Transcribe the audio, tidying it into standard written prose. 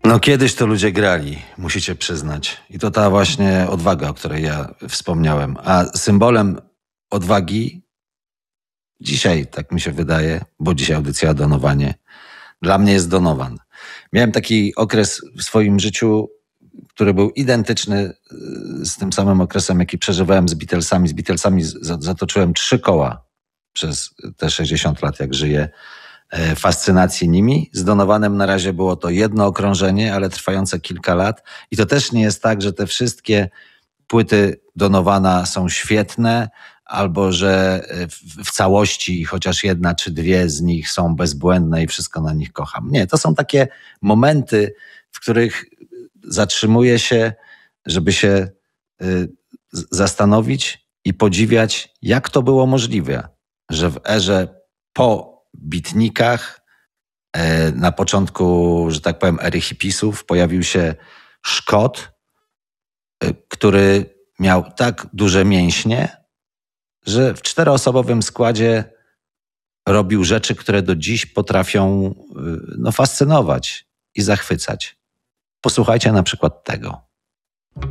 No kiedyś to ludzie grali, musicie przyznać. I to ta właśnie odwaga, o której ja wspomniałem. A symbolem odwagi dzisiaj, tak mi się wydaje, bo dzisiaj audycja o Donowanie, dla mnie jest Donovan. Miałem taki okres w swoim życiu, który był identyczny z tym samym okresem, jaki przeżywałem z Beatlesami. Z Beatlesami zatoczyłem 3 koła przez te 60 lat, jak żyję, fascynacji nimi. Z Donovanem na razie było to jedno okrążenie, ale trwające kilka lat. I to też nie jest tak, że te wszystkie płyty Donovana są świetne, albo że w całości chociaż jedna czy dwie z nich są bezbłędne i wszystko na nich kocham. Nie, to są takie momenty, w których zatrzymuję się, żeby się zastanowić i podziwiać, jak to było możliwe, że w erze po bitnikach, na początku, że tak powiem, ery hipisów, pojawił się Szkot, który miał tak duże mięśnie, że w 4-osobowym składzie robił rzeczy, które do dziś potrafią fascynować i zachwycać. Posłuchajcie na przykład tego.